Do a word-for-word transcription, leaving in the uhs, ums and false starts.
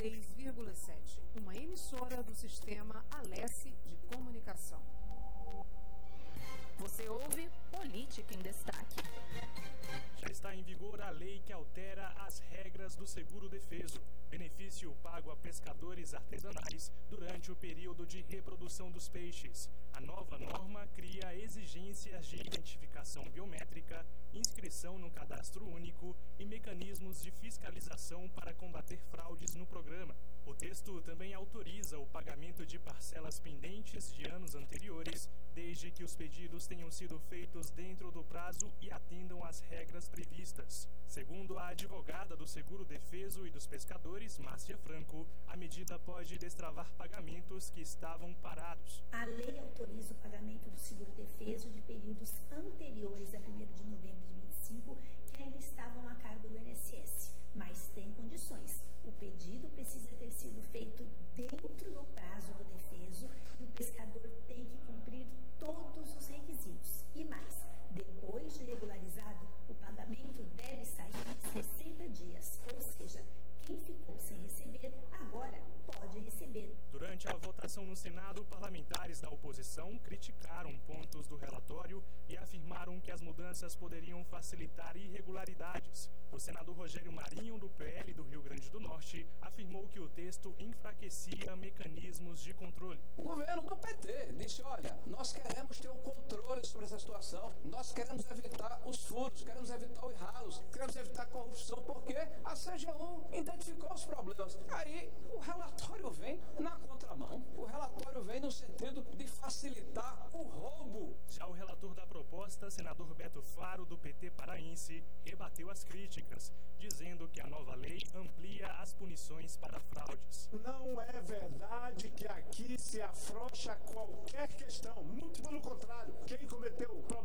seis vírgula sete, uma emissora do sistema Alesse de Comunicação. Você ouve Política em Destaque. Já está em vigor a lei que altera as regras do seguro-defeso, benefício pago a pescadores artesanais durante o período de reprodução dos peixes. A nova norma cria exigências de identificação biométrica, inscrição no cadastro único e mecanismos de fiscalização para combater fraudes no programa. O texto também autoriza o pagamento de parcelas pendentes de anos anteriores, desde que os pedidos tenham sido feitos dentro do prazo e atendam às regras previstas. Segundo a advogada do Seguro-Defeso e dos Pescadores, Márcia Franco, a medida pode destravar pagamentos que estavam parados. A lei autoriza o pagamento do seguro-defeso de períodos anteriores a primeiro de novembro de vinte e cinco que ainda estavam a cargo do I N S S, mas tem condições. O pedido precisa ter sido feito dentro do prazo do defeso e o pescador tem que cumprir todos os requisitos. E mais, depois de regularizado, o pagamento deve sair em sessenta dias, ou seja, quem ficou sem receber, agora pode receber. Durante a votação no Senado, parlamentares da oposição criticaram pontos do relatório e afirmaram que as mudanças poderiam facilitar irregularidades. O senador Rogério Marinho, do P L do Rio Grande do Norte, afirmou que o texto enfraquecia mecanismos de controle. O governo do P T disse, olha, nós queremos ter o controle sobre essa situação, nós queremos evitar os furtos, queremos evitar os ralos, queremos evitar a corrupção, porque a C G U identificou os problemas. Aí o relatório vem na contramão, o relatório vem no sentido de facilitar o roubo. Já o relator da proposta, senador Beto Faro, do P T paraense, rebateu as críticas, dizendo que a nova lei amplia as punições para fraudes. Não é verdade que aqui se afrouxa qualquer questão, muito pelo contrário, quem cometeu